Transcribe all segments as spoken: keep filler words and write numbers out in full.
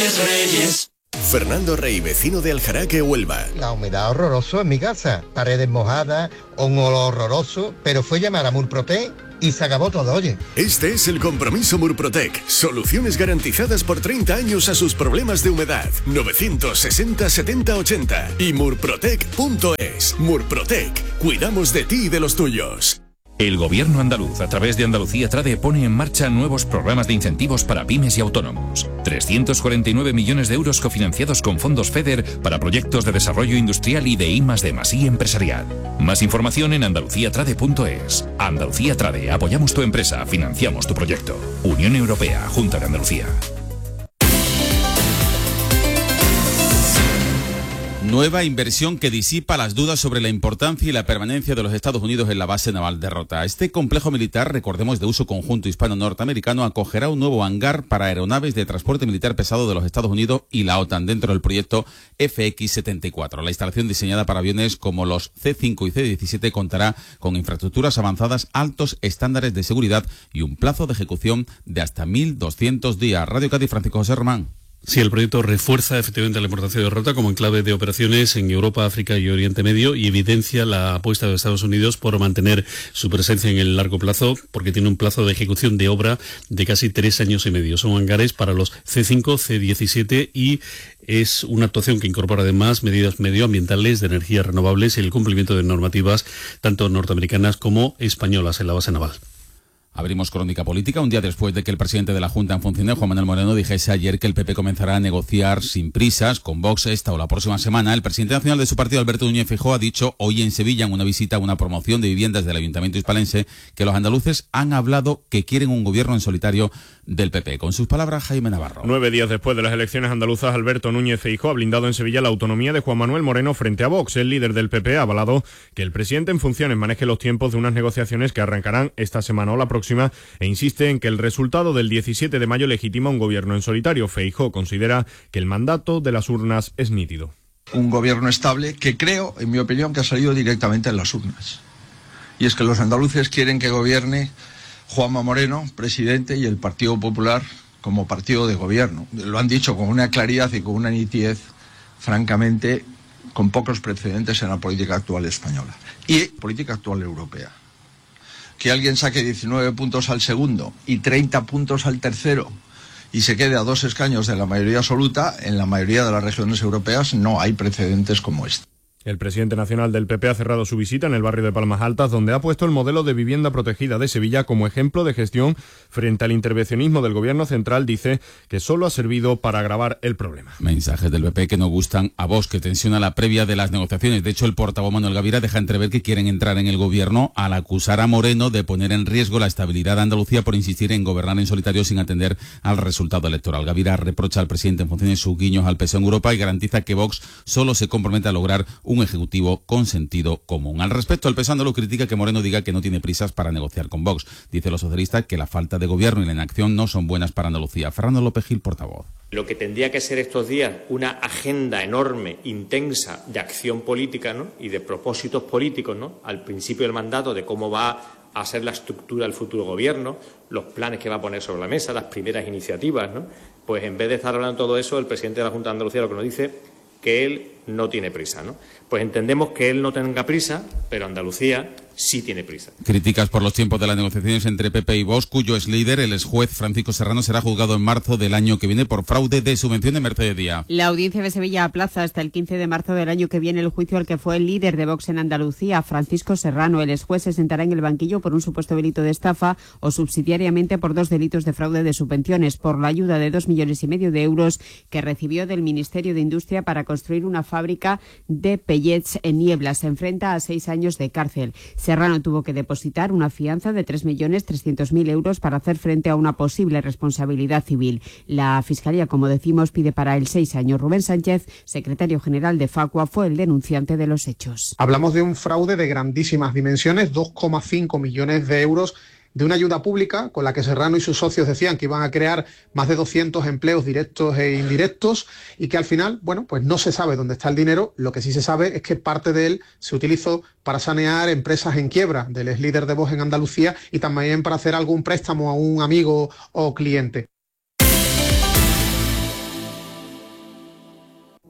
Reyes, Reyes. Fernando Rey, vecino de Aljaraque, Huelva. La humedad horroroso en mi casa, paredes mojadas, un olor horroroso, pero fue llamar a Murprotec y se acabó todo, oye. Este es el compromiso Murprotec. Soluciones garantizadas por treinta años a sus problemas de humedad. novecientos sesenta setenta ochenta y murprotec punto es. Murprotec. Cuidamos de ti y de los tuyos. El Gobierno andaluz, a través de Andalucía Trade, pone en marcha nuevos programas de incentivos para pymes y autónomos. trescientos cuarenta y nueve millones de euros cofinanciados con fondos FEDER para proyectos de desarrollo industrial y de I más D más I empresarial. Más información en andalucía trade punto es. Andalucía Trade, apoyamos tu empresa, financiamos tu proyecto. Unión Europea, Junta de Andalucía. Nueva inversión que disipa las dudas sobre la importancia y la permanencia de los Estados Unidos en la base naval de Rota. Este complejo militar, recordemos de uso conjunto hispano-norteamericano, acogerá un nuevo hangar para aeronaves de transporte militar pesado de los Estados Unidos y la OTAN dentro del proyecto F X setenta y cuatro. La instalación diseñada para aviones como los C cinco y C diecisiete contará con infraestructuras avanzadas, altos estándares de seguridad y un plazo de ejecución de hasta mil doscientos días. Radio Cádiz, Francisco José Román. Sí, el proyecto refuerza efectivamente la importancia de Rota como enclave de operaciones en Europa, África y Oriente Medio y evidencia la apuesta de Estados Unidos por mantener su presencia en el largo plazo, porque tiene un plazo de ejecución de obra de casi tres años y medio. Son hangares para los C cinco, C diecisiete y es una actuación que incorpora además medidas medioambientales, de energías renovables y el cumplimiento de normativas tanto norteamericanas como españolas en la base naval. Abrimos crónica política un día después de que el presidente de la Junta en funciones, Juan Manuel Moreno, dijese ayer que el P P comenzará a negociar sin prisas con Vox esta o la próxima semana. El presidente nacional de su partido, Alberto Núñez Feijóo, ha dicho hoy en Sevilla, en una visita a una promoción de viviendas del Ayuntamiento hispalense, que los andaluces han hablado que quieren un gobierno en solitario del P P. Con sus palabras, Jaime Navarro. Nueve días después de las elecciones andaluzas, Alberto Núñez Feijóo ha blindado en Sevilla la autonomía de Juan Manuel Moreno frente a Vox. El líder del P P ha avalado que el presidente en funciones maneje los tiempos de unas negociaciones que arrancarán esta semana o la próxima e insiste en que el resultado del diecisiete de mayo legitima un gobierno en solitario. Feijóo considera que el mandato de las urnas es nítido. Un gobierno estable que creo, en mi opinión, que ha salido directamente en las urnas. Y es que los andaluces quieren que gobierne Juanma Moreno, presidente, y el Partido Popular como partido de gobierno. Lo han dicho con una claridad y con una nitidez, francamente, con pocos precedentes en la política actual española y política actual europea. Que alguien saque diecinueve puntos al segundo y treinta puntos al tercero y se quede a dos escaños de la mayoría absoluta, en la mayoría de las regiones europeas no hay precedentes como este. El presidente nacional del P P ha cerrado su visita en el barrio de Palmas Altas, donde ha puesto el modelo de vivienda protegida de Sevilla como ejemplo de gestión frente al intervencionismo del gobierno central. Dice que solo ha servido para agravar el problema. Mensajes del P P que no gustan a Vox, que tensiona la previa de las negociaciones. De hecho, el portavoz Manuel Gavira deja entrever que quieren entrar en el gobierno al acusar a Moreno de poner en riesgo la estabilidad de Andalucía por insistir en gobernar en solitario sin atender al resultado electoral. Gavira reprocha al presidente en funciones sus guiños al P S O E en Europa y garantiza que Vox solo se compromete a lograr un ejecutivo con sentido común. Al respecto, el P S O E andaluz critica que Moreno diga que no tiene prisas para negociar con Vox. Dice los socialistas que la falta de gobierno y la inacción no son buenas para Andalucía. Fernando López Gil, portavoz. Lo que tendría que ser estos días una agenda enorme, intensa, de acción política, ¿no?, y de propósitos políticos, ¿no?, al principio del mandato, de cómo va a ser la estructura del futuro gobierno, los planes que va a poner sobre la mesa, las primeras iniciativas, ¿no? Pues en vez de estar hablando de todo eso, el presidente de la Junta de Andalucía lo que nos dice que él no tiene prisa, ¿no? Pues entendemos que él no tenga prisa, pero Andalucía sí tiene prisa. Críticas por los tiempos de las negociaciones entre P P y Vox, cuyo ex líder, el ex juez Francisco Serrano, será juzgado en marzo del año que viene por fraude de subvenciones. Mercedes Díaz. La audiencia de Sevilla aplaza hasta el quince de marzo del año que viene el juicio al que fue el líder de Vox en Andalucía, Francisco Serrano. El ex juez se sentará en el banquillo por un supuesto delito de estafa o subsidiariamente por dos delitos de fraude de subvenciones, por la ayuda de dos millones y medio de euros que recibió del Ministerio de Industria para construir una fábrica de pellets en Niebla. Se enfrenta a seis años de cárcel. Serrano tuvo que depositar una fianza de tres millones trescientos mil euros para hacer frente a una posible responsabilidad civil. La Fiscalía, como decimos, pide para él seis años. Rubén Sánchez, secretario general de Facua, fue el denunciante de los hechos. Hablamos de un fraude de grandísimas dimensiones, dos coma cinco millones de euros, de una ayuda pública con la que Serrano y sus socios decían que iban a crear más de doscientos empleos directos e indirectos y que al final, bueno, pues no se sabe dónde está el dinero. Lo que sí se sabe es que parte de él se utilizó para sanear empresas en quiebra del ex líder de Vox en Andalucía y también para hacer algún préstamo a un amigo o cliente.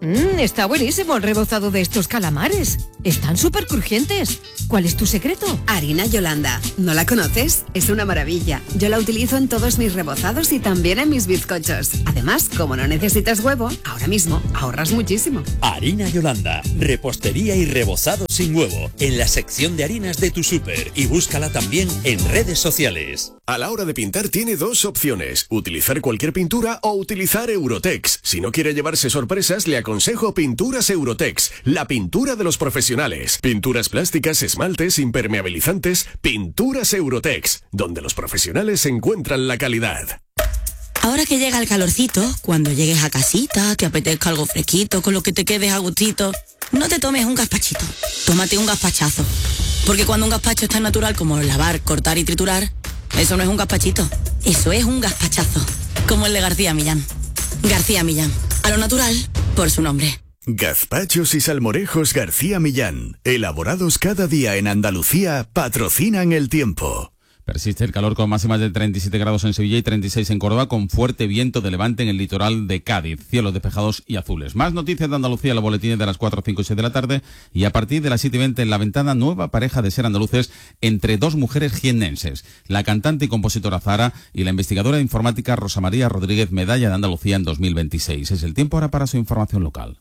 Mmm, está buenísimo el rebozado de estos calamares. Están súper crujientes. ¿Cuál es tu secreto? Harina Yolanda. ¿No la conoces? Es una maravilla. Yo la utilizo en todos mis rebozados y también en mis bizcochos. Además, como no necesitas huevo, ahora mismo ahorras muchísimo. Harina Yolanda. Repostería y rebozado sin huevo. En la sección de harinas de tu súper. Y búscala también en redes sociales. A la hora de pintar tiene dos opciones. Utilizar cualquier pintura o utilizar Eurotex. Si no quiere llevarse sorpresas, le aconsejo Pinturas Eurotex. La pintura de los profesionales. Pinturas plásticas, esmaltes, impermeabilizantes. Pinturas Eurotex. Donde los profesionales encuentran la calidad. Ahora que llega el calorcito, cuando llegues a casita, te apetezca algo fresquito, con lo que te quedes a gustito, no te tomes un gazpachito, tómate un gazpachazo. Porque cuando un gazpacho es tan natural como lavar, cortar y triturar, eso no es un gazpachito, eso es un gazpachazo. Como el de García Millán. García Millán, a lo natural, por su nombre. Gazpachos y salmorejos García Millán, elaborados cada día en Andalucía, patrocinan el tiempo. Persiste el calor con máximas de treinta y siete grados en Sevilla y treinta y seis en Córdoba, con fuerte viento de levante en el litoral de Cádiz. Cielos despejados y azules. Más noticias de Andalucía en los boletines de las cuatro, cinco y seis de la tarde. Y a partir de las siete y veinte en La Ventana, nueva pareja de ser andaluces entre dos mujeres jiennenses. La cantante y compositora Zara y la investigadora de informática Rosa María Rodríguez, medalla de Andalucía en dos mil veintiséis. Es el tiempo ahora para su información local.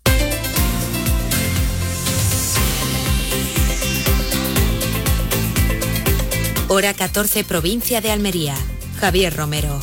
Hora catorce, provincia de Almería. Javier Romero.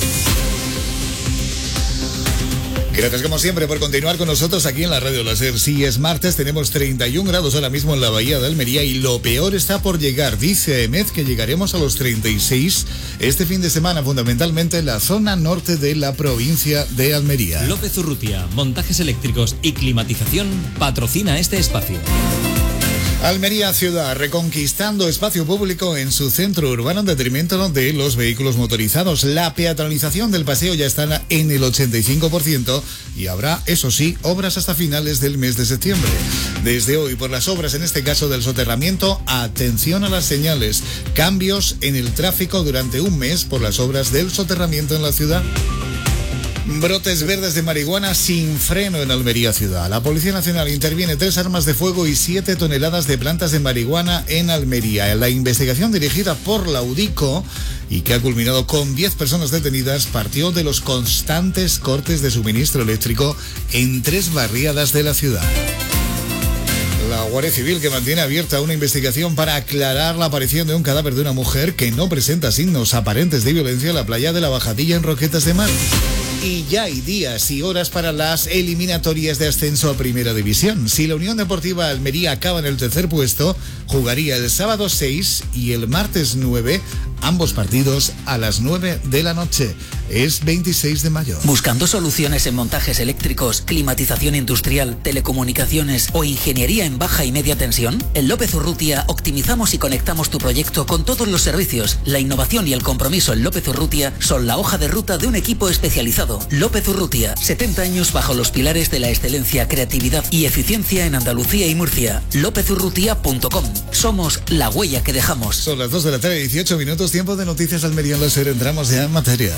Gracias como siempre por continuar con nosotros aquí en la Radio Láser. Sí, es martes, tenemos treinta y un grados ahora mismo en la bahía de Almería y lo peor está por llegar. Dice EMED que llegaremos a los treinta y seis este fin de semana, fundamentalmente en la zona norte de la provincia de Almería. López Urrutia, montajes eléctricos y climatización, patrocina este espacio. Almería Ciudad, reconquistando espacio público en su centro urbano en detrimento de los vehículos motorizados. La peatonalización del paseo ya está en el ochenta y cinco por ciento y habrá, eso sí, obras hasta finales del mes de septiembre. Desde hoy, por las obras, en este caso del soterramiento, atención a las señales. Cambios en el tráfico durante un mes por las obras del soterramiento en la ciudad. Brotes verdes de marihuana sin freno en Almería Ciudad. La Policía Nacional interviene tres armas de fuego y siete toneladas de plantas de marihuana en Almería. La investigación dirigida por la UDICO y que ha culminado con diez personas detenidas partió de los constantes cortes de suministro eléctrico en tres barriadas de la ciudad. La Guardia Civil, que mantiene abierta una investigación para aclarar la aparición de un cadáver de una mujer que no presenta signos aparentes de violencia en la playa de la Bajadilla en Roquetas de Mar. Y ya hay días y horas para las eliminatorias de ascenso a Primera División. Si la Unión Deportiva Almería acaba en el tercer puesto, jugaría el sábado seis y el martes nueve, ambos partidos a las nueve de la noche. Es veintiséis de mayo. ¿Buscando soluciones en montajes eléctricos, climatización industrial, telecomunicaciones o ingeniería en baja y media tensión? En López Urrutia optimizamos y conectamos tu proyecto con todos los servicios. La innovación y el compromiso en López Urrutia son la hoja de ruta de un equipo especializado. López Urrutia, setenta años bajo los pilares de la excelencia, creatividad y eficiencia en Andalucía y Murcia. lópez urrutia punto com. Somos la huella que dejamos. Son las dos de la tarde, dieciocho minutos, tiempo de noticias Almería en Láser. Entramos ya en materia.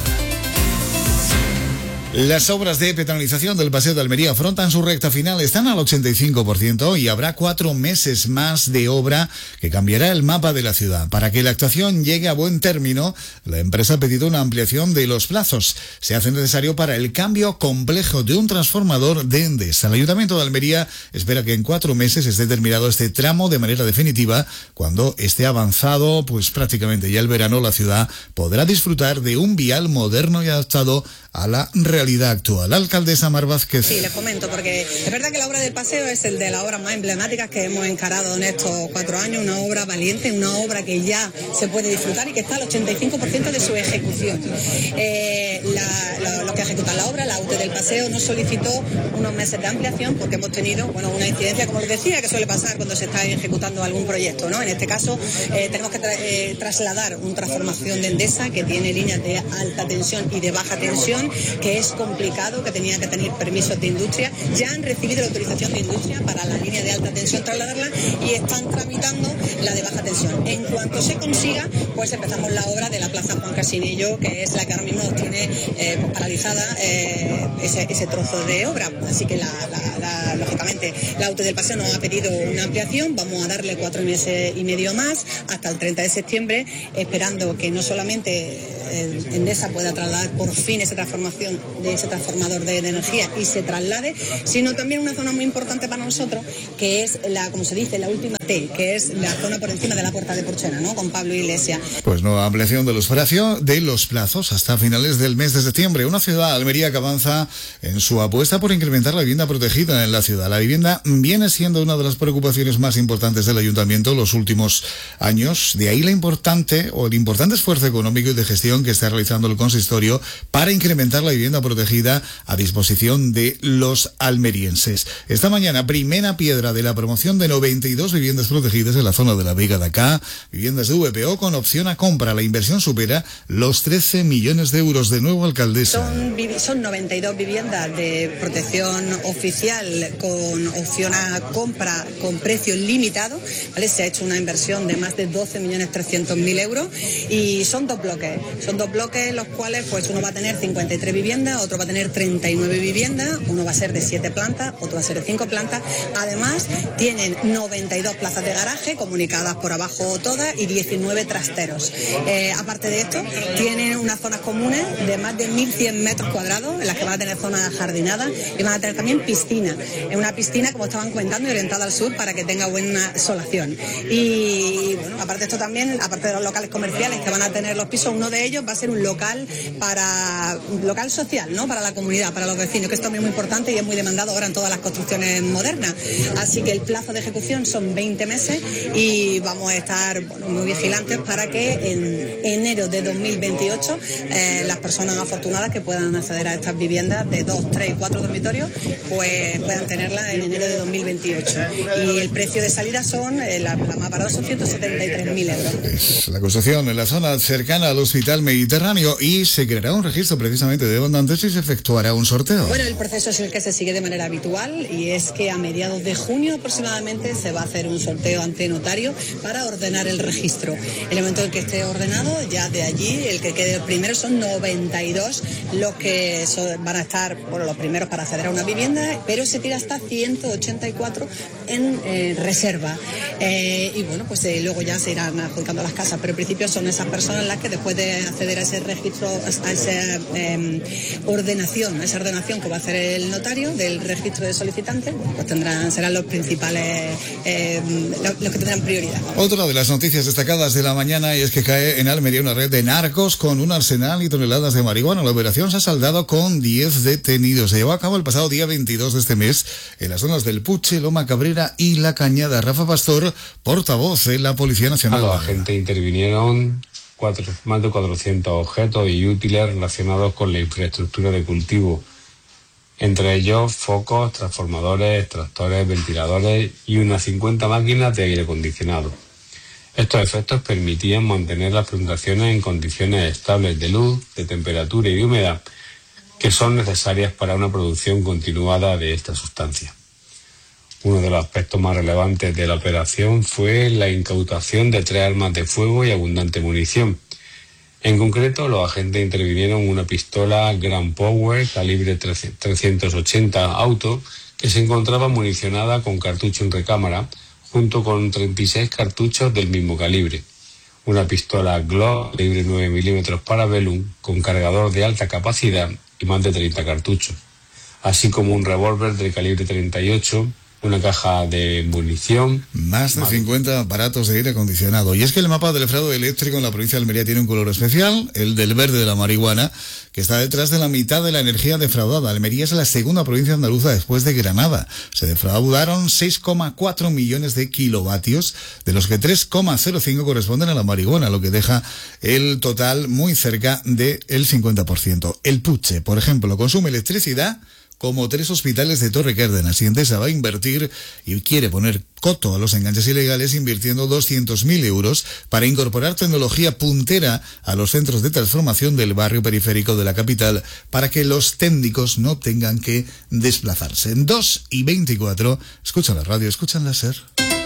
Las obras de peatonalización del Paseo de Almería afrontan su recta final, están al ochenta y cinco por ciento y habrá cuatro meses más de obra que cambiará el mapa de la ciudad. Para que la actuación llegue a buen término, la empresa ha pedido una ampliación de los plazos. Se hace necesario para el cambio complejo de un transformador de Endesa. El Ayuntamiento de Almería espera que en cuatro meses esté terminado este tramo de manera definitiva. Cuando esté avanzado, pues prácticamente ya el verano, la ciudad podrá disfrutar de un vial moderno y adaptado a la realidad actual. La alcaldesa Mar Vázquez. Sí, les comento, porque es verdad que la obra del paseo es el de las obras más emblemáticas que hemos encarado en estos cuatro años, una obra valiente, una obra que ya se puede disfrutar y que está al ochenta y cinco por ciento de su ejecución. Eh, la, la, los que ejecutan la obra, la U T E del paseo, nos solicitó unos meses de ampliación porque hemos tenido, bueno, una incidencia, como les decía, que suele pasar cuando se está ejecutando algún proyecto, ¿no? En este caso, eh, tenemos que tra eh, trasladar una transformación de Endesa que tiene líneas de alta tensión y de baja tensión autorización, que es complicado, que tenía que tener permisos de industria. Ya han recibido la autorización de industria para la línea de alta tensión trasladarla y están tramitando la de baja tensión. En cuanto se consiga, pues empezamos la obra de la Plaza Juan Casinillo, que es la que ahora mismo nos tiene eh, paralizada eh, ese, ese trozo de obra. Así que la, la, la, lógicamente la Auto del Paseo nos ha pedido una ampliación, vamos a darle cuatro meses y medio más hasta el treinta de septiembre, esperando que no solamente eh, Endesa pueda trasladar por fin esa transformación de ese transformador de, de energía y se traslade, sino también una zona muy importante para nosotros, que es la, como se dice, la última T, que es la zona por encima de la Puerta de Porchena, ¿no? Con Pablo Iglesias. Pues nueva ampliación de los plazos, de los plazos hasta finales del mes de septiembre. Una ciudad, Almería, que avanza en su apuesta por incrementar la vivienda protegida en la ciudad. La vivienda viene siendo una de las preocupaciones más importantes del ayuntamiento en los últimos años. De ahí la importante o el importante esfuerzo económico y de gestión que está realizando el consistorio para incrementar la vivienda protegida a disposición de los almerienses. Esta mañana, primera piedra de la promoción de noventa y dos viviendas protegidas en la zona de la Vega de Acá, viviendas de V P O con opción a compra. La inversión supera los trece millones de euros. De nuevo, alcaldesa. Son, son noventa y dos viviendas de protección oficial con opción a compra con precio limitado, ¿vale? Se ha hecho una inversión de más de doce millones trescientos mil euros y son dos bloques. Son dos bloques en los cuales pues uno va a tener cincuenta y tres viviendas, otro va a tener treinta y nueve viviendas, uno va a ser de siete plantas, otro va a ser de cinco plantas. Además, tienen noventa y dos plazas de garaje comunicadas por abajo todas y diecinueve trasteros. Eh, aparte de esto, tienen unas zonas comunes de más de mil cien metros cuadrados en las que van a tener zonas jardinadas y van a tener también piscina. Es una piscina, como estaban comentando, orientada al sur para que tenga buena solación. Y bueno, aparte de esto también, aparte de los locales comerciales que van a tener los pisos, uno de ellos va a ser un local para un local social, ¿no? Para la comunidad, para los vecinos, que esto también es muy importante y es muy demandado ahora en todas las construcciones modernas. Así que el plazo de ejecución son veinte meses y vamos a estar bueno, muy vigilantes para que en enero de dos mil veintiocho eh, las personas afortunadas que puedan acceder a estas viviendas de dos, tres y cuatro dormitorios pues puedan tenerlas en enero de dos mil veintiocho. Y el precio de salida son, eh, la, la más barata son ciento setenta y tres mil euros. Es la construcción en la zona cercana al Hospital Mediterráneo y se creará un registro precisamente de demandantes y se efectuará un sorteo. Bueno, el proceso es el que se sigue de manera habitual y es que a mediados de junio aproximadamente se va a hacer un sorteo ante notario para ordenar el registro. El momento en que esté ordenado, ya de allí, el que quede primero son noventa y dos los que son, van a estar, bueno, los primeros para acceder a una vivienda, pero se tira hasta ciento ochenta y cuatro en eh, reserva. Eh, y bueno, pues eh, luego ya se irán adjudicando las casas, pero en principio son esas personas las que después de acceder a ese registro, a esa eh, ordenación, a esa ordenación que va a hacer el notario del registro de solicitantes, pues tendrán, serán los principales, eh, los, los que tendrán prioridad. Otra de las noticias destacadas de la mañana es que cae en Almería una red de narcos con un arsenal y toneladas de marihuana. La operación se ha saldado con diez detenidos. Se llevó a cabo el pasado día veintidós de este mes en las zonas del Puche, Loma Cabrera y La Cañada. Rafa Pastor, portavoz de la Policía Nacional. Los agentes intervinieron cuatro, más de cuatrocientos objetos y útiles relacionados con la infraestructura de cultivo, entre ellos focos, transformadores, extractores, ventiladores y unas cincuenta máquinas de aire acondicionado. Estos efectos permitían mantener las plantaciones en condiciones estables de luz, de temperatura y de humedad, que son necesarias para una producción continuada de esta sustancia. Uno de los aspectos más relevantes de la operación fue la incautación de tres armas de fuego y abundante munición. En concreto, los agentes intervinieron una pistola Grand Power calibre trescientos ochenta auto que se encontraba municionada con cartucho en recámara, junto con treinta y seis cartuchos del mismo calibre. Una pistola Glock calibre nueve milímetros Parabellum con cargador de alta capacidad y más de treinta cartuchos, así como un revólver de calibre treinta y ocho, una caja de munición. Más de cincuenta aparatos de aire acondicionado. Y es que el mapa del fraude eléctrico en la provincia de Almería tiene un color especial, el del verde de la marihuana, que está detrás de la mitad de la energía defraudada. Almería es la segunda provincia andaluza después de Granada. Se defraudaron seis coma cuatro millones de kilovatios, de los que tres coma cero cinco corresponden a la marihuana, lo que deja el total muy cerca del cincuenta por ciento. El Puche, por ejemplo, consume electricidad como tres hospitales de Torre Cárdenas. Y Endesa va a invertir y quiere poner coto a los enganches ilegales invirtiendo doscientos mil euros para incorporar tecnología puntera a los centros de transformación del barrio periférico de la capital para que los técnicos no tengan que desplazarse. En dos y veinticuatro, escuchan la radio, escuchan la SER.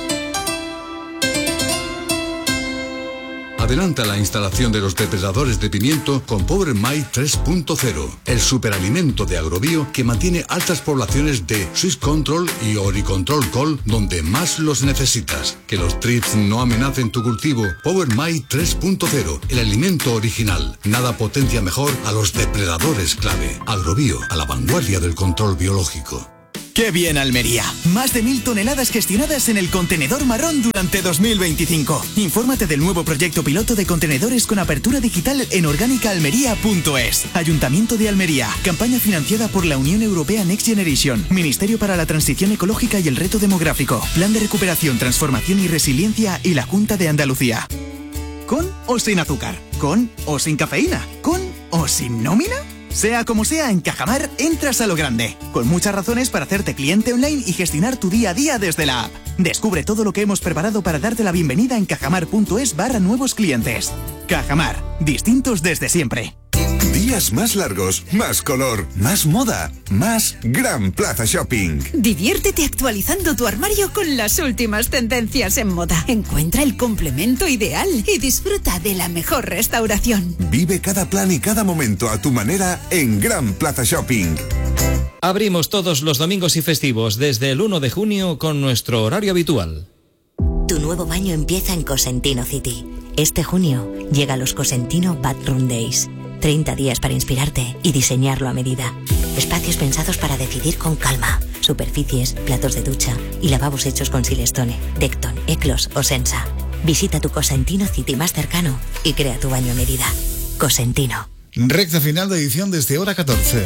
Adelanta la instalación de los depredadores de pimiento con Power My tres punto cero, el superalimento de Agrobio que mantiene altas poblaciones de Swiss Control y Oricontrol Col donde más los necesitas. Que los trips no amenacen tu cultivo. Power My tres punto cero, el alimento original. Nada potencia mejor a los depredadores clave. Agrobio, a la vanguardia del control biológico. ¡Qué bien, Almería! Más de mil toneladas gestionadas en el contenedor marrón durante dos mil veinticinco. Infórmate del nuevo proyecto piloto de contenedores con apertura digital en orgánica almería punto es. Ayuntamiento de Almería. Campaña financiada por la Unión Europea Next Generation. Ministerio para la Transición Ecológica y el Reto Demográfico. Plan de Recuperación, Transformación y Resiliencia y la Junta de Andalucía. ¿Con o sin azúcar? ¿Con o sin cafeína? ¿Con o sin nómina? Sea como sea, en Cajamar entras a lo grande, con muchas razones para hacerte cliente online y gestionar tu día a día desde la app. Descubre todo lo que hemos preparado para darte la bienvenida en cajamar punto es barra nuevos clientes. Cajamar, distintos desde siempre. Días más largos, más color, más moda, más Gran Plaza Shopping. Diviértete actualizando tu armario con las últimas tendencias en moda. Encuentra el complemento ideal y disfruta de la mejor restauración. Vive cada plan y cada momento a tu manera en Gran Plaza Shopping. Abrimos todos los domingos y festivos desde el uno de junio con nuestro horario habitual. Tu nuevo baño empieza en Cosentino City. Este junio llega los Cosentino Bathroom Days. treinta días para inspirarte y diseñarlo a medida. Espacios pensados para decidir con calma. Superficies, platos de ducha y lavabos hechos con Silestone, Decton, Eclos o Sensa. Visita tu Cosentino City más cercano y crea tu baño a medida. Cosentino. Recta final de edición desde hora catorce.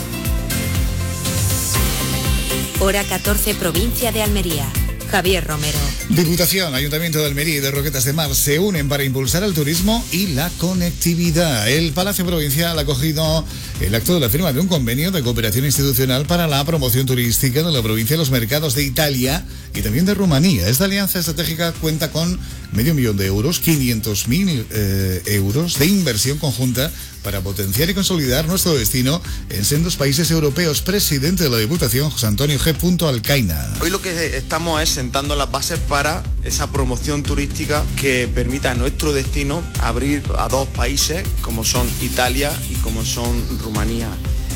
Hora catorce, provincia de Almería. Javier Romero. Diputación, Ayuntamiento de Almería y de Roquetas de Mar se unen para impulsar el turismo y la conectividad. El Palacio Provincial ha acogido el acto de la firma de un convenio de cooperación institucional para la promoción turística de la provincia de los mercados de Italia y también de Rumanía. Esta alianza estratégica cuenta con medio millón de euros, quinientos mil eh, euros de inversión conjunta para potenciar y consolidar nuestro destino en sendos países europeos. Presidente de la Diputación, José Antonio G. Alcaina. Hoy lo que estamos es sentando las bases para esa promoción turística que permita a nuestro destino abrir a dos países como son Italia y como son Rumanía.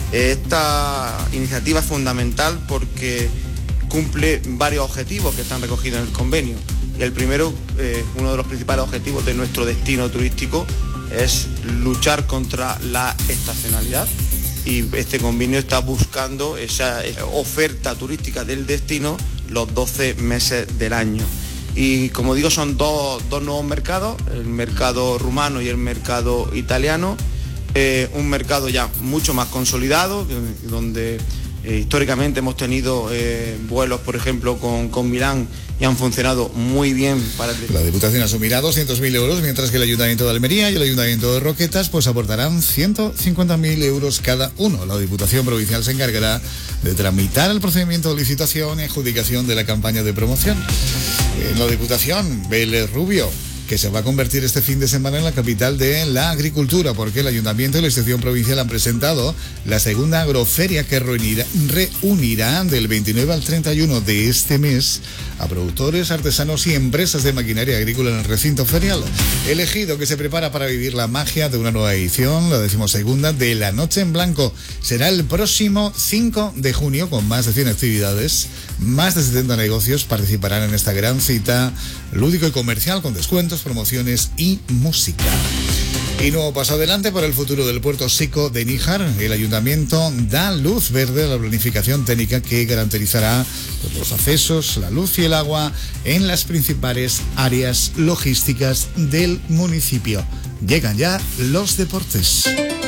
Esta iniciativa es fundamental porque cumple varios objetivos que están recogidos en el convenio. Y el primero, eh, uno de los principales objetivos de nuestro destino turístico es luchar contra la estacionalidad y este convenio está buscando esa oferta turística del destino los doce meses del año. Y como digo, son dos, dos nuevos mercados, el mercado rumano y el mercado italiano, eh, un mercado ya mucho más consolidado, donde eh, históricamente hemos tenido eh, vuelos, por ejemplo, con, con Milán y han funcionado muy bien para el... La Diputación asumirá doscientos mil euros, mientras que el Ayuntamiento de Almería y el Ayuntamiento de Roquetas pues aportarán ciento cincuenta mil euros cada uno. La Diputación Provincial se encargará de tramitar el procedimiento de licitación y adjudicación de la campaña de promoción. En la Diputación, Vélez Rubio, que se va a convertir este fin de semana en la capital de la agricultura, porque el Ayuntamiento y la Institución Provincial han presentado la segunda agroferia que reunirá, reunirá del veintinueve al treinta y uno de este mes a productores, artesanos y empresas de maquinaria agrícola en el recinto ferial. Elegido que se prepara para vivir la magia de una nueva edición, la decimosegunda de La Noche en Blanco. Será el próximo cinco de junio con más de cien actividades, más de setenta negocios participarán en esta gran cita lúdico y comercial con descuentos, promociones y música. Y nuevo paso adelante para el futuro del puerto seco de Níjar. El Ayuntamiento da luz verde a la planificación técnica que garantizará pues, los accesos, la luz y el agua en las principales áreas logísticas del municipio. Llegan ya los deportes.